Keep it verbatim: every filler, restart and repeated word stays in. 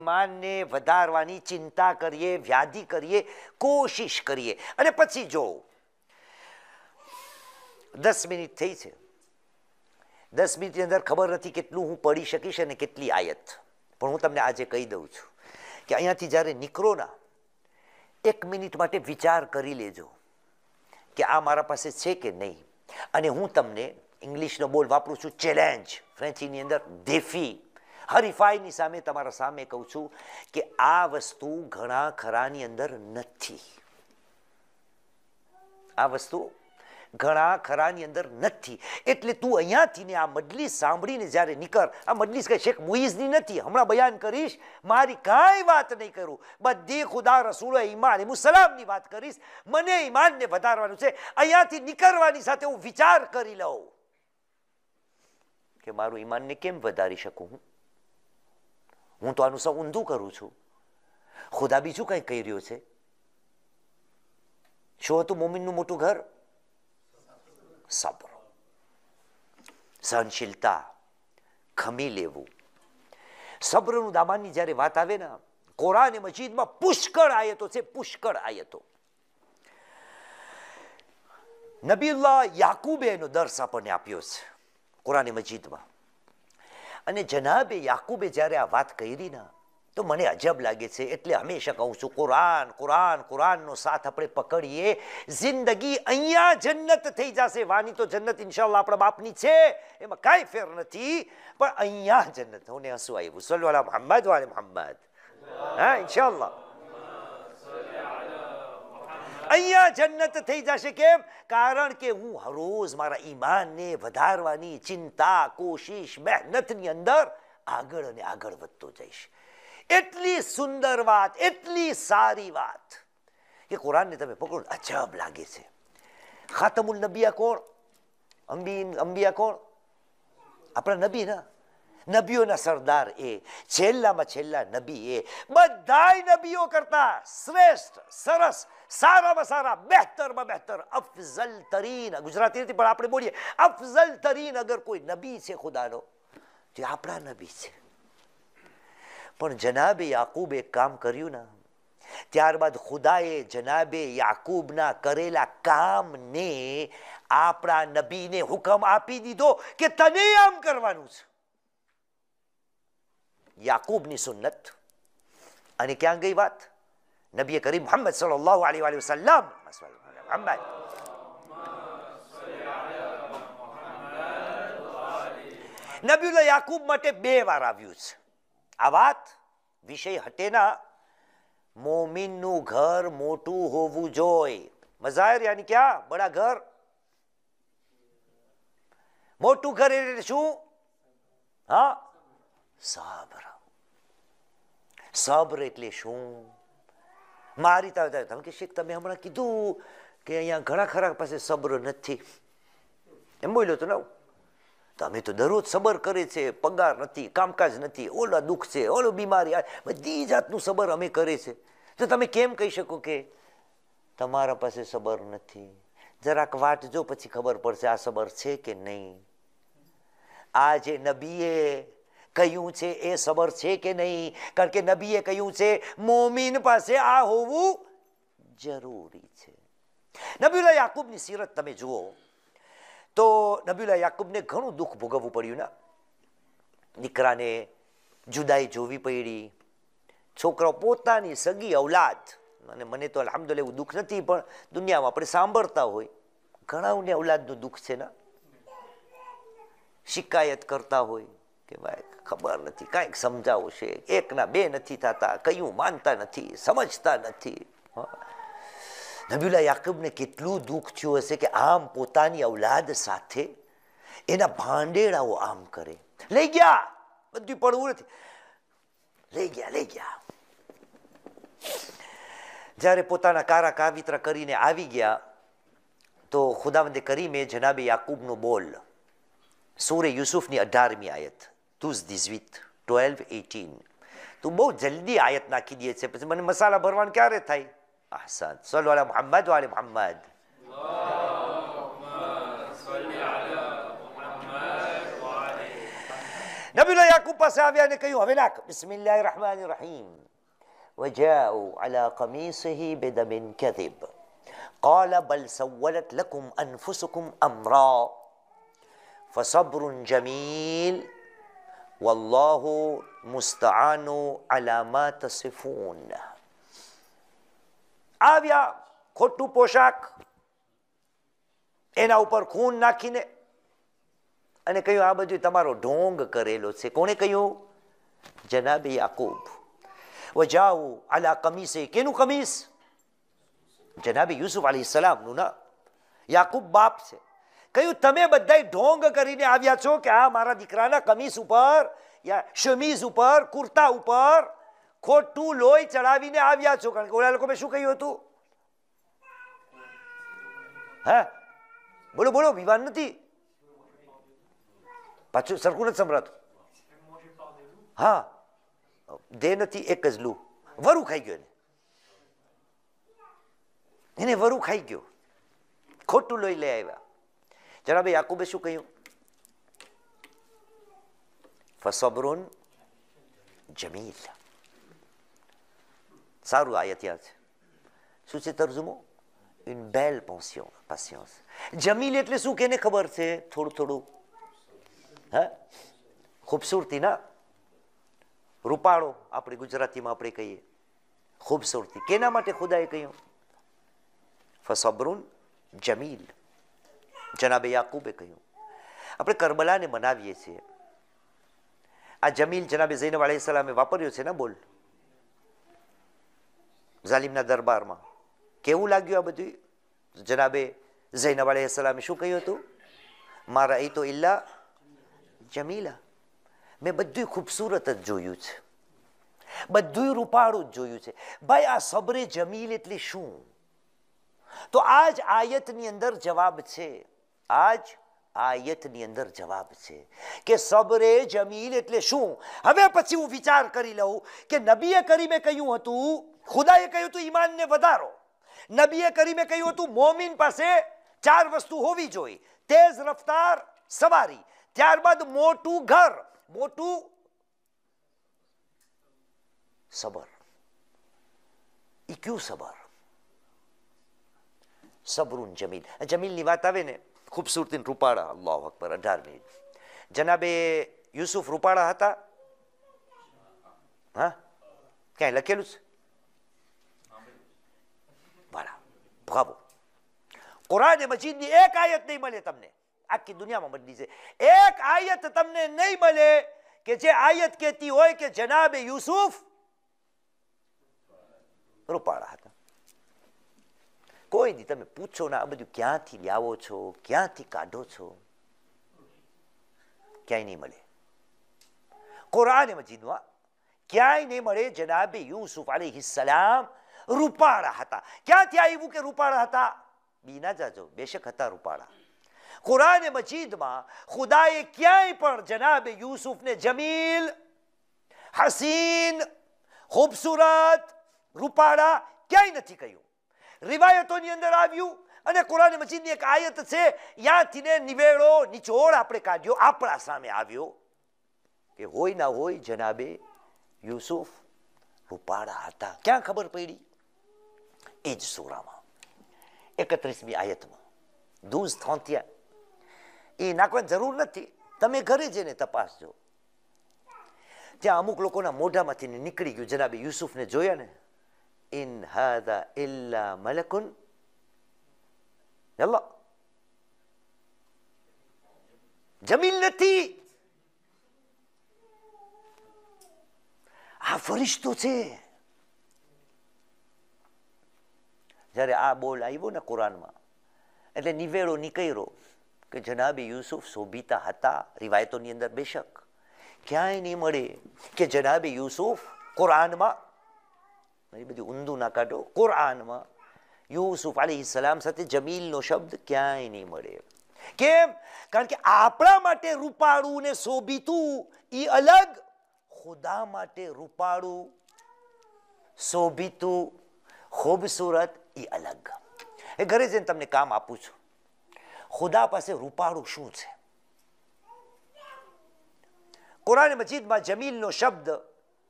ઈમાનને વધારવાની ચિંતા કરીએ, વ્યાધિ કરીએ, કોશિશ કરીએ. અને પછી જો દસ મિનિટ થઈ છે, દસ મિનિટની અંદર ખબર નથી કેટલું હું પડી શકીશ અને કેટલી આયત. પણ હું તમને આજે કહી દઉં છું કે અહીંયાથી જ્યારે નીકળો ના, એક મિનિટ માટે વિચાર કરી લેજો કે આ મારા પાસે છે કે નહીં. અને હું તમને ઇંગ્લિશનો બોલ વાપરું છું, ચેલેન્જ, ફ્રેન્ચીની અંદર દેફી, હરીફાઈની સામે તમારા સામે કહું છું કે આ વસ્તુ ઘણા ખરાની અંદર નથી. આ વસ્તુ ઘણા ખરાની અંદર નથી. એટલે તું અહીંયાથી ને આ મજલિસ સાંભળીને જ્યારે નીકળ, આ મજલિસ કઈ શેખ મુઈઝની નથી, હમણાં બયાન કરીશ, મારી કાંઈ વાત નહીં કરું, બધી ખુદા રસૂલ ઈમાન મુસલામની વાત કરીશ. મને ઈમાનને વધારવાનું છે. અહીંયાથી નીકળવાની સાથે હું વિચાર કરી લઉં કે મારું ઈમાનને કેમ વધારી શકું. હું હું તો આનું સૌ ઊંધું કરું છું. ખુદા બીજું કંઈ કહી રહ્યો છે. શું હતું મોમિનનું મોટું ઘર? સબ્ર, સહનશીલતા, ખમી લેવું. સબ્રનું દામાનની જ્યારે વાત આવે ને, કુરાન મજીદમાં પુષ્કળ આયતો છે, પુષ્કળ આયતો. નબીઉલ્લાહ યાકૂબે એનો દર્શ આપણને આપ્યો છે કુરાન મજીદમાં. અને જનાબે યાકૂબે જ્યારે આ વાત કરી ને તો મને અજબ લાગે છે. એટલે હંમેશા કહું છું, કુરાન કુરાન કુરાનનો સાથ આપણે પકડીએ, જિંદગી અહીંયા જન્નત થઈ જશે. વાની તો જન્નત ઇન્શાઅલ્લાહ આપણા બાપની છે, એમાં કાંઈ ફેર નથી, પણ અહીંયા જન્નત. હું હસવું આવ્યું. સલ્લુ અલા મુહમ્મદ વ અલા મુહમ્મદ. હા, ઇન્શાઅલ્લાહ અહીંયા જન્નત થઈ જશે. કેમ? કારણ કે હું હરોજ મારા ઈમાનને વધારવાની ચિંતા, કોશિશ, મહેનતની અંદર આગળ અને આગળ વધતો જઈશ. એટલી સુંદર વાત, એટલી સારી વાત કે કુરાનને તમે પકડો, અજબ લાગે છે. ખાતમુલ નબિયા કોણ? અંબી અંબિયા કોણ? આપણા નબી ના, નબીઓના સરદાર એ, છેલ્લામાં છેલ્લા નબી એ. બધાય નબીઓ કરતા શ્રેષ્ઠ, સરસ, સારામાં સારા, બહેતરમાં બહેતર, અફઝલ તરીન, ગુજરાતી નથી પણ આપણે બોલીએ અફઝલ તરીન અગર કોઈ નબી છે ખુદાનો, જે આપણા નબી છે. પણ જનાબે યાકૂબ એક કામ કર્યું ને, ત્યારબાદ ખુદાએ જનાબે યાકૂબના કરેલા કામને આપણા નબીને હુકમ આપી દીધો કે તને આમ કરવાનું છે. યાકૂબની સુન્નત. અને ક્યાં ગઈ વાત? નબી કરીમ મુહમ્મદ સલ્લલ્લાહુ અલૈહિ વસલ્લમ. મુહમ્મદ નબીઉલ્લાહ યાકૂબ માટે બે વાર આવ્યું છે આ વાત. વિષય હટેના, મોમિનનું ઘર મોટું હોવું જોઈએ. મઝાહિર યાની ક્યાં? બડા ઘર. મોટું ઘર એટલે શું? હા, સબ્ર. સબ્ર એટલે શું? મારી તમે કે શેખ તમે હમણાં કીધું કે અહીંયા ઘણા ખરા પાસે સબ્ર નથી, એમ બોલ્યો તો ના. તમે તો દરરોજ સબર કરે છે, પગાર નથી, કામકાજ નથી, ઓલો દુઃખ છે, ઓલો બીમારી, બધી જાતનું સબર અમે કરે છે. તો તમે કેમ કહી શકો કે તમારા પાસે સબર નથી? જરાક વાટ જો, પછી ખબર પડશે આ સબર છે કે નહીં. આ જે નબીએ કહ્યું છે એ સબર છે કે નહીં? કારણ કે નબીએ કહ્યું છે મોમીન પાસે આ હોવું જરૂરી છે. નબીઉલ્લાહ યાકૂબની સીરત તમે જુઓ તો નબીઉલ્લાહ યાકૂબને ઘણું દુઃખ ભોગવવું પડ્યું ના. દીકરાને જુદાઈ જોવી પડી, છોકરાઓ પોતાની સગી ઔલાદ. અને મને તો અલ્હમ્દુલિલ્લાહ એવું દુઃખ નથી, પણ દુનિયામાં આપણે સાંભળતા હોય ઘણાઓને ઔલાદનું દુઃખ છે ના. શિકાયત કરતા હોય કે ભાઈ ખબર નથી, કાંઈક સમજાવો છે, એકના બે નથી થતા, કયું માનતા નથી, સમજતા નથી. નબીઉલ્લાહ યાકૂબને કેટલું દુઃખ થયું હશે કે આમ પોતાની ઔલાદ સાથે એના ભાંડેડાઓ આમ કરે. લઈ ગયા, બધું પડવું નથી, લઈ ગયા લઈ ગયા. જ્યારે પોતાના કારા કાવિત્ર કરીને આવી ગયા તો ખુદાવંદે કરીમે જનાબે યાકૂબનો બોલ, સૂરે યુસુફની અઢારમી આયત, તુઝ દીઝવીત ટ્વેલ્વ એટીન. તું બહુ જલ્દી આયત નાખી દે છે, પછી મને મસાલા ભરવાનું ક્યારે થાય? ahsan. Sallu ala Muhammad wa ali Muhammad. Nabila યાકૂબ પાસે આવ્યા અને કહ્યું હવે નાખ. બિસ્મિલ્લાહિર રહમાનિર રહીમ. وجاءوا على قميصه بدم كذب قال بل سولت لكم أنفسكم أمرا فصبر جميل والله مستعان على ما تصفون. આવ્યા ખોટું પોશાક, એના ઉપર ખૂન નાખીને અને કહ્યું આ બધું તમારો ઢોંગ કરેલો છે. કોણે કહ્યું? જનાબે યાકૂબ. વજાઉ અલા કમીસે, કેનું કમીસ? જનાબે યુસુફ અલૈહિસ્સલામનું ના. યાકૂબ બાપ છે. કહ્યું તમે બધાય ઢોંગ કરીને આવ્યા છો કે આ મારા દીકરાના કમીસ ઉપર યા શમીઝ ઉપર કુર્તા ઉપર ખોટું લોહી ચડાવીને આવ્યા છો. કારણ કે ઓલા લોકો મેં શું કહ્યું હતું? હા બોલો બોલો, વિવાન નથી, પાછું સરખું નથી સંભળાતું. હા દે નથી, એક જ લુ. વરુ ખાઈ ગયો એને એને વરુ ખાઈ ગયો, ખોટું લોહી લઈ આવ્યા. જનાબે યાકૂબે શું કહ્યું? ફસબ્રુન જમીલ. સારું આયત યાદ છે. શું છે તર્જુમો? une belle patience. જમીલ એટલે શું કેને ખબર છે? થોડું થોડું હા ખૂબસૂરતી ના, રૂપાળો આપણે ગુજરાતીમાં આપણે કહીએ ખૂબસૂરતી. કેના માટે ખુદાએ કહ્યું? ફસબ્રુન જમીલ. જનાબે યાકૂબે કહ્યું. આપણે કરબલાને મનાવીએ છીએ. આ જમીલ જનાબે ઝૈનબ અલૈહિસ્સલામે વાપર્યો છે ને બોલ ઝાલિમના દરબારમાં. કેવું લાગ્યું આ બધું? જનાબે ઝૈનબ અલૈહિસ્સલામે શું કહ્યું હતું? મારા એ તો ઇલ્લા જમીલા, મેં બધું ખૂબસૂરત જ જોયું છે, બધું રૂપાળું જ જોયું છે. ભાઈ આ સબરે જમીલ એટલે શું? તો આજ આયતની અંદર જવાબ છે. આજ આયતની અંદર જવાબ છે કે સબરે જમીલ એટલે શું. હવે પછી હું વિચાર કરી લઉં કે નબીએ કરીમે કહ્યું હતું, ખુદાએ કહ્યું હતું ઈમાનને વધારો. નબીએ કરીમે કહ્યું હતું મોમિન પાસે ચાર વસ્તુ હોવી જોઈએ: તેજ રફતાર સવારી, ત્યારબાદ મોટું ઘર, મોટું સબર. ઈ ક્યું સબર? સબરુન જમીલ. જમીલની વાત આવે ને, ખૂબસૂરતી રૂપાળા. અલ્લાહુ અકબર. અઢાર મિનિટ. જનાબે યુસુફ રૂપાળા હતા? હા ક્યાંય લખેલું છે? વાળા બ્રાવો. કુરાન મજીદની એક આયત નહીં મળે તમને, આખી દુનિયામાં બદલી છે. એક આયત તમને નહીં મળે કે જે આયત કહેતી હોય કે જનાબે યુસુફ રૂપાળા હતા. કોઈ નહીં. તમે પૂછો ને આ બધું ક્યાંથી લાવો છો, ક્યાંથી કાઢો છો? ક્યાંય નહીં મળે. કુરાન મજીદમાં ક્યાંય નહીં મળે જનાબે યુસુફ અલૈહિસ્સલામ રૂપાળા હતા. ક્યાંથી આવ્યું કે રૂપાળા હતા? બીના જાજો, બેશક હતા રૂપાળા. કુરાન મજીદમાં ખુદાએ ક્યાંય પણ જનાબે યુસુફને જમીલ, હસીન, ખૂબસૂરત, રૂપાળા ક્યાંય નથી કહ્યું. રિવાયતોની અંદર આવ્યું અને કુરાન મજીદની એક આયત છે, યાથી ને નિવેડો નિચોડ આપણે કાઢ્યો, આપણા સામે આવ્યો કે હોય ના હોય જનાબે યુસુફ રૂપાળા હતા. ક્યાં ખબર પડી? એ જ સૂરામાં એકત્રીસમી આયતમાં. દૂઝ થોંત્યા એ નાખવાની જરૂર નથી, તમે ઘરે જઈને તપાસજો. ત્યાં અમુક લોકોના મોઢામાંથી નીકળી ગયું જનાબે યુસુફને જોયા ને, ઇન હાદા ઇલ્લા મલકુન અલ્લાહ. જમીલ નથી, આ ફરિશ્તો છે. જ્યારે આ બોલ આવ્યો ને કુરાનમાં એટલે નિવેડો નીકળ્યો કે જનાબે યુસુફ શોભિતા હતા. રિવાયતોની અંદર બેશક ક્યાંય નહીં મળે કે જનાબે યુસુફ કુરાનમાં, એ બધું ઊંધું ના કાઢો, કુરાનમાં યુસુફ અલૈહિસ્સલામ સાથે જમીલનો શબ્દ ક્યાંય નહીં મળે. કેમ? કારણ કે આપણા માટે રૂપાળું ને શોભિતું એ અલગ, ખુદા માટે રૂપાળું, શોભિતું, ખૂબસૂરત એ અલગ. એ ઘરે જઈને તમને કામ આપું છું. ખુદા પાસે રૂપાળું શું છે? કુરાન મજીદમાં જમીલનો શબ્દ